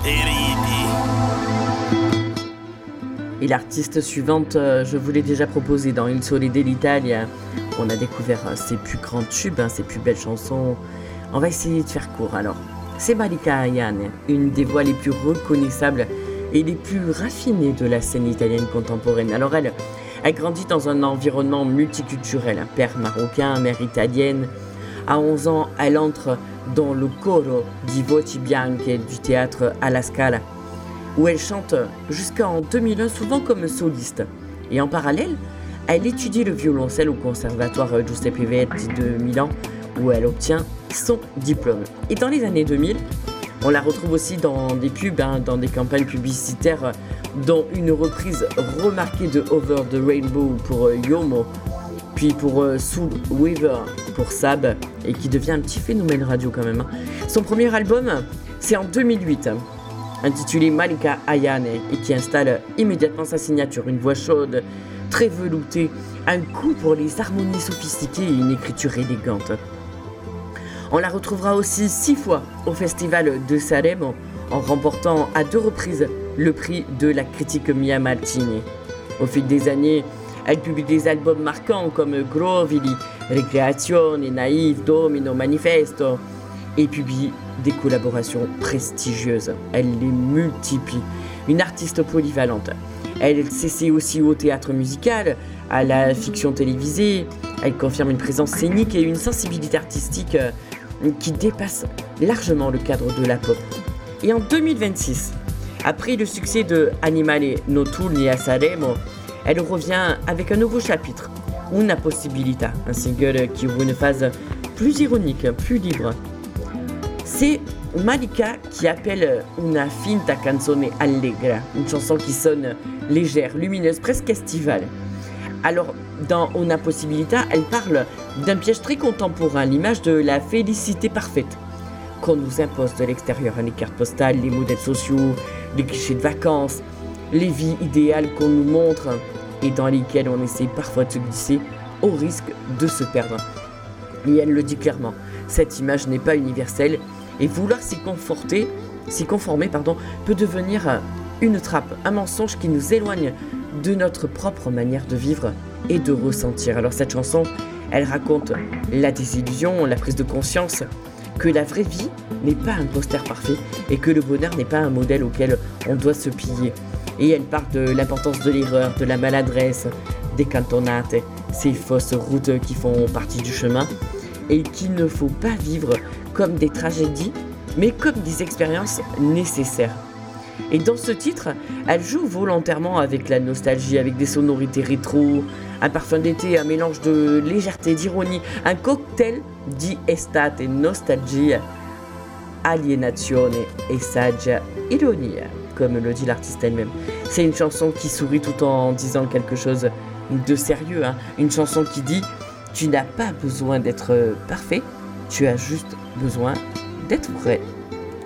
e ridi. Et l'artiste suivante, je vous l'ai déjà proposé dans Il Sole dell'Italia. On a découvert ses plus grands tubes, ses plus belles chansons. On va essayer de faire court alors. C'est Malika Ayane, une des voix les plus reconnaissables et les plus raffinées de la scène italienne contemporaine. Alors elle grandit dans un environnement multiculturel, père marocain, mère italienne. À 11 ans, elle entre dans le coro di Voci Bianche du théâtre alla Scala, où elle chante jusqu'en 2001, souvent comme soliste. Et en parallèle, elle étudie le violoncelle au conservatoire Giuseppe Verdi de Milan, où elle obtient son diplôme. Et dans les années 2000, on la retrouve aussi dans des pubs, dans des campagnes publicitaires, dont une reprise remarquée de Over the Rainbow pour Yomo, puis pour Soul Weaver pour Sab, et qui devient un petit phénomène radio quand même. Son premier album, c'est en 2008, intitulé Malika Ayane, et qui installe immédiatement sa signature, une voix chaude, très veloutée, un goût pour les harmonies sophistiquées et une écriture élégante. On la retrouvera aussi 6 fois au festival de Sanremo, en remportant à 2 reprises le prix de la critique Mia Martini. Au fil des années, elle publie des albums marquants comme Grovili, Recreazione, Naïve, Domino, Manifesto, et publie des collaborations prestigieuses. Elle les multiplie. Une artiste polyvalente. Elle s'essaie aussi au théâtre musical, à la fiction télévisée. Elle confirme une présence scénique et une sensibilité artistique qui dépasse largement le cadre de la pop. Et en 2026, après le succès de Animale Notturni a Sanremo, elle revient avec un nouveau chapitre, Una Possibilità, un single qui ouvre une phase plus ironique, plus libre. C'est Malika qui appelle Una finta canzone allegra, une chanson qui sonne légère, lumineuse, presque estivale. Alors, dans Una Possibilità, elle parle d'un piège très contemporain, l'image de la félicité parfaite qu'on nous impose de l'extérieur, les cartes postales, les modèles sociaux, les clichés de vacances, les vies idéales qu'on nous montre et dans lesquelles on essaie parfois de se glisser au risque de se perdre. Et elle le dit clairement, cette image n'est pas universelle et vouloir s'y conformer, peut devenir une trappe, un mensonge qui nous éloigne de notre propre manière de vivre et de ressentir. Alors cette chanson, elle raconte la désillusion, la prise de conscience que la vraie vie n'est pas un poster parfait et que le bonheur n'est pas un modèle auquel on doit se plier. Et elle parle de l'importance de l'erreur, de la maladresse, des cantonate, ces fausses routes qui font partie du chemin et qu'il ne faut pas vivre comme des tragédies, mais comme des expériences nécessaires. Et dans ce titre, elle joue volontairement avec la nostalgie, avec des sonorités rétro, un parfum d'été, un mélange de légèreté, d'ironie, un cocktail di estate, nostalgia, alienazione e saggia ironia, comme le dit l'artiste elle-même. C'est une chanson qui sourit tout en disant quelque chose de sérieux, une chanson qui dit « Tu n'as pas besoin d'être parfait, tu as juste besoin d'être vrai ».